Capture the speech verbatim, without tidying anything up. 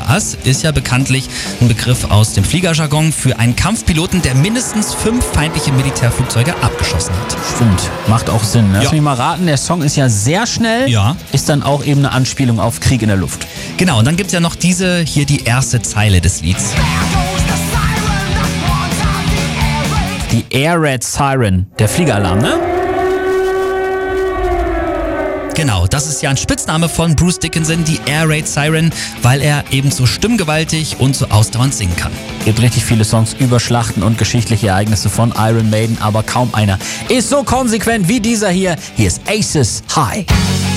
Gas ist ja bekanntlich ein Begriff aus dem Fliegerjargon für einen Kampfpiloten, der mindestens fünf feindliche Militärflugzeuge abgeschossen hat. Stimmt, macht auch Sinn. Lass Ja. mich mal raten, der Song ist ja sehr schnell, Ja. ist dann auch eben eine Anspielung auf Krieg in der Luft. Genau, und dann gibt's ja noch diese, hier die erste Zeile des Lieds. Die Air Raid Siren, der Fliegeralarm, ne? Genau, das ist ja ein Spitzname von Bruce Dickinson, die Air Raid Siren, weil er eben so stimmgewaltig und so ausdauernd singen kann. Gibt richtig viele Songs über Schlachten und geschichtliche Ereignisse von Iron Maiden, aber kaum einer ist so konsequent wie dieser hier. Hier ist Aces High.